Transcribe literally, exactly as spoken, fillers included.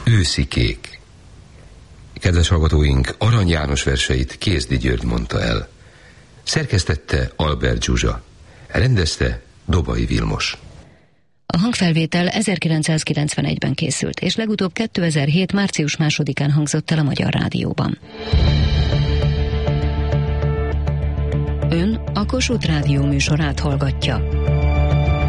Őszi kék. Kedves hallgatóink, Arany János verseit Kézdi György mondta el. Szerkesztette Albert Zsuzsa. Rendezte Dobai Vilmos. A hangfelvétel ezerkilencszázkilencvenegyben készült, és legutóbb kétezer-hét. március másodikán hangzott el a Magyar Rádióban. Ön a Kossuth Rádió műsorát hallgatja.